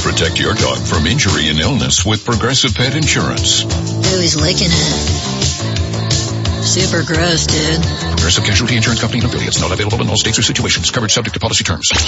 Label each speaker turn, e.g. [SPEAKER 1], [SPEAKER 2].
[SPEAKER 1] Protect your dog from injury and illness with Progressive Pet Insurance.
[SPEAKER 2] Ooh, he's licking it. Super gross, dude.
[SPEAKER 1] Progressive Casualty Insurance Company and affiliates. Not available in all states or situations. Coverage subject to policy terms.